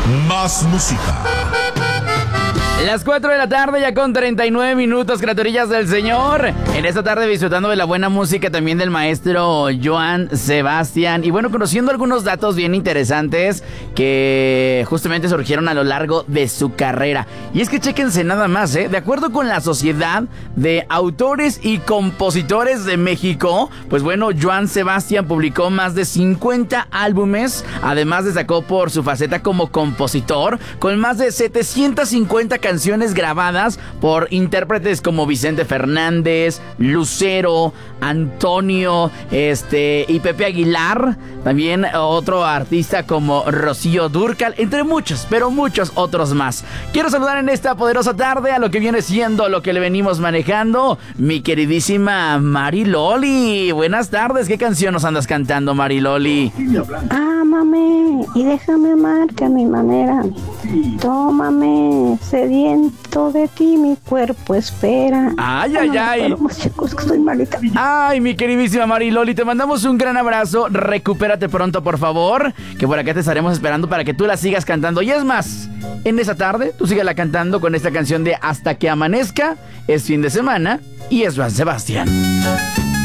Más música. Las 4 de la tarde ya con 39 minutos, criaturillas del Señor. En esta tarde disfrutando de la buena música también del maestro Joan Sebastián. Y bueno, conociendo algunos datos bien interesantes que justamente surgieron a lo largo de su carrera. Y es que chéquense nada más, de acuerdo con la Sociedad de Autores y Compositores de México, pues bueno, Joan Sebastián publicó más de 50 álbumes. Además destacó por su faceta como compositor, con más de 750 canciones grabadas por intérpretes como Vicente Fernández, Lucero, Antonio, y Pepe Aguilar. También otro artista como Rocío Dúrcal, entre muchos, pero muchos otros más. Quiero saludar en esta poderosa tarde a lo que viene siendo lo que le venimos manejando, mi queridísima Mari Loli. Buenas tardes, ¿qué canción nos andas cantando, Mari Loli? Ámame y déjame amarte a mi manera. Tómame, sediento de ti, mi cuerpo espera. Ay, ay, ay. Chicos, que estoy malita. Ay, mi queridísima Mari Loli, te mandamos un gran abrazo. Recupérate pronto, por favor, que por acá te estaremos esperando para que tú la sigas cantando. Y es más, en esa tarde, tú síguela cantando con esta canción de Hasta que amanezca. Es fin de semana y es Joan Sebastián.